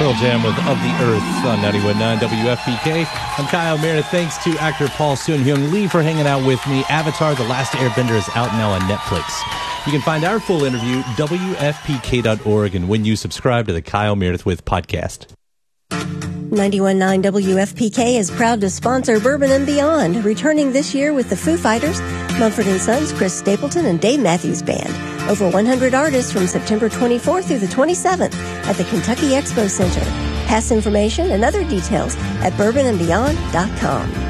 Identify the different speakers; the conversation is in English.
Speaker 1: Pearl Jam with Of the Earth on 91.9 WFPK. I'm Kyle Meredith. Thanks to actor Paul Soon-Hyung Lee for hanging out with me. Avatar: The Last Airbender is out now on Netflix. You can find our full interview, WFPK.org, and when you subscribe to the Kyle Meredith With podcast.
Speaker 2: 91.9 WFPK is proud to sponsor Bourbon and Beyond, returning this year with the Foo Fighters, Mumford & Sons, Chris Stapleton, and Dave Matthews Band. Over 100 artists from September 24th through the 27th at the Kentucky Expo Center. Pass information and other details at bourbonandbeyond.com.